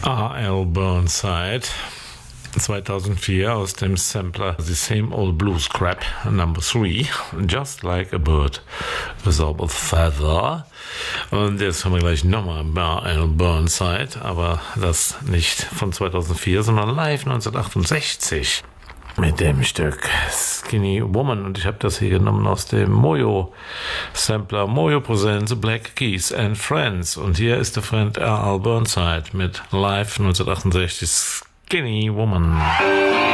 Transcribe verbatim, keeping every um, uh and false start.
R L Burnside, zweitausendvier aus dem Sampler The Same Old Blues Crap Number three, Just Like a Bird Without a Feather. Und jetzt haben wir gleich nochmal R L Burnside, aber das nicht von zweitausendvier, sondern live neunzehnhundertachtundsechzig mit dem Stück Skinny Woman. Und ich habe das hier genommen aus dem Mojo Sampler. Mojo Presents Black Keys and Friends. Und hier ist der Friend R L Burnside mit live neunzehnhundertachtundsechzig Skinny Woman.